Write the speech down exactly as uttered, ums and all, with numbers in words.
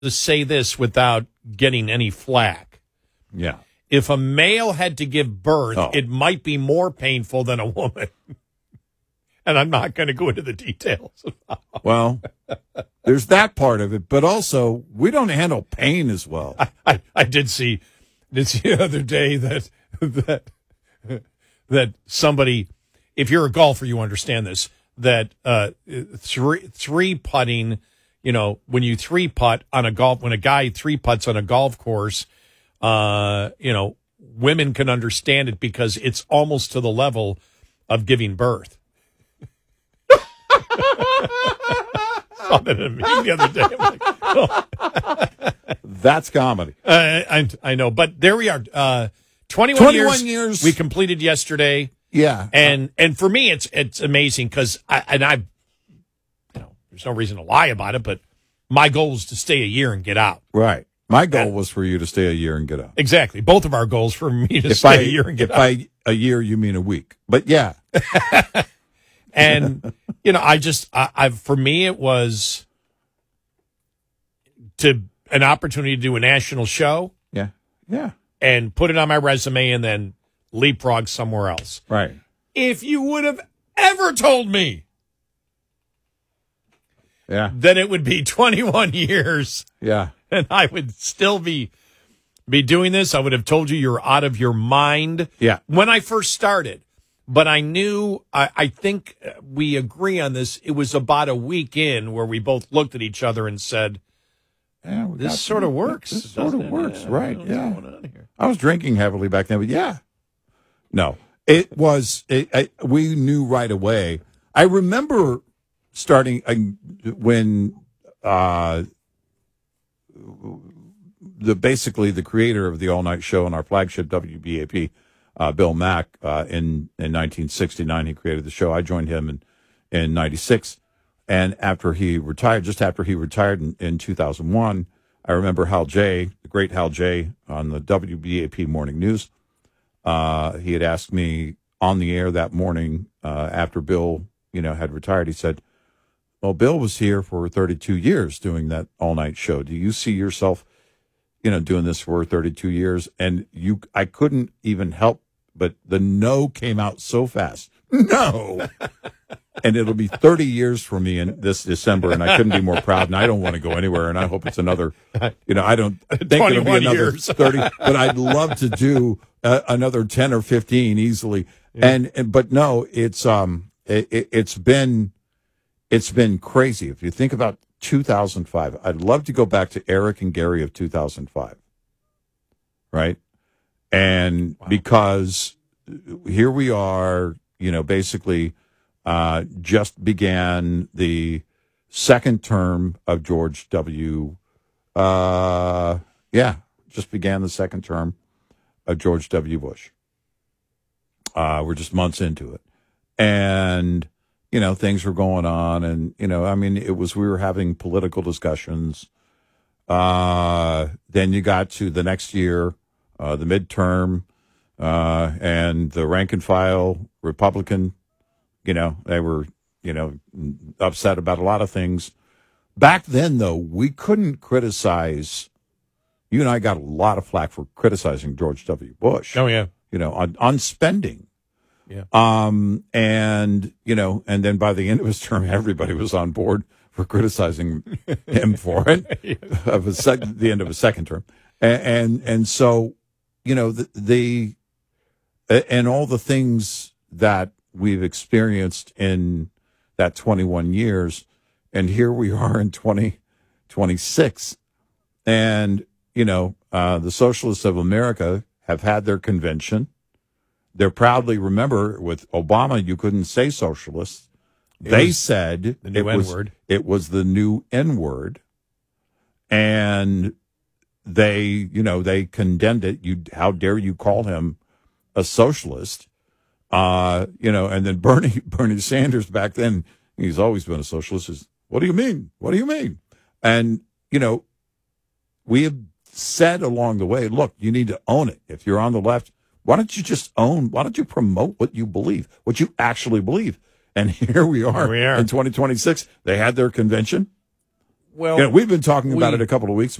to say this without getting any flack. Yeah. If a male had to give birth, oh. it might be more painful than a woman. And I'm not going to go into the details. Well, there's that part of it, but also we don't handle pain as well. I, I, I did see, did see the other day that that that somebody, if you're a golfer, you understand this. That uh, three three putting, you know, when you three putt on a golf, when a guy three putts on a golf course, uh, you know, women can understand it because it's almost to the level of giving birth. Saw that in a meeting the other day. I'm like, oh. That's comedy. Uh, I I know, but there we are. Uh, twenty-one, twenty-one years, years we completed yesterday. Yeah, and and for me, it's it's amazing because I and I, you know, there's no reason to lie about it, but my goal was to stay a year and get out. Right. My goal and, was for you to stay a year and get out. Exactly. Both of our goals for me to if stay I, a year and get if out. If by a year you mean a week, but yeah. And you know, I just I, I for me it was to an opportunity to do a national show. Yeah. Yeah. And put it on my resume and then leapfrog somewhere else. Right. If you would have ever told me yeah. that it would be twenty-one years yeah. and I would still be be doing this, I would have told you you're out of your mind yeah. when I first started. But I knew, I, I think we agree on this, it was about a week in where we both looked at each other and said, yeah, this sort of works. This sort of works, it? right, yeah. I was drinking heavily back then, but yeah. No, it was, it, I, we knew right away. I remember starting uh, when uh, the basically the creator of the all-night show on our flagship W B A P, uh, Bill Mack, uh, in, in nineteen sixty-nine, he created the show. I joined him in, in ninety-six. And after he retired, just after he retired in, in two thousand one, I remember Hal Jay, the great Hal Jay on the W B A P Morning News. Uh, he had asked me on the air that morning uh, after Bill, you know, had retired. He said, well, Bill was here for thirty-two years doing that all-night show. Do you see yourself, you know, doing this for thirty-two years? And you, I couldn't even help, but the no came out so fast. No. And it'll be thirty years for me in this December, and I couldn't be more proud. And I don't want to go anywhere, and I hope it's another, you know, I don't think it'll be another years. thirty, but I'd love to do uh, another ten or fifteen easily. Yeah. And, and but no, it's um, it, it's been, it's been crazy. If you think about two thousand five, I'd love to go back to Eric and Gary of two thousand five, right? And wow. Because here we are, you know, basically. Uh, just began the second term of George W. Uh, yeah, just began the second term of George W. Bush. Uh, we're just months into it. And, you know, things were going on. And, you know, I mean, it was, we were having political discussions. Uh, then you got to the next year, uh, the midterm, uh, and the rank and file Republican. You know, they were, you know, upset about a lot of things. Back then, though, we couldn't criticize. You and I got a lot of flack for criticizing George W. Bush. Oh, yeah. You know, on, on spending. Yeah. Um, and, you know, and then by the end of his term, everybody was on board for criticizing him for it, yeah. of a sec- the end of his second term. And, and, and so, you know, the, the, and all the things that we've experienced in that twenty-one years, and here we are in twenty twenty-six. And, you know, uh, the Socialists of America have had their convention. They're proudly, remember, with Obama, you couldn't say socialists. It they said the new it was, N-word. It was the new N-word. And they, you know, they condemned it. You, how dare you call him a socialist? Uh, you know, and then Bernie, Bernie Sanders back then, he's always been a socialist. Is, what do you mean? What do you mean? And, you know, we have said along the way, look, you need to own it. If you're on the left, why don't you just own, why don't you promote what you believe, what you actually believe? And here we are, here we are. in twenty twenty-six. They had their convention. Well, Yeah, we've been talking about we- it a couple of weeks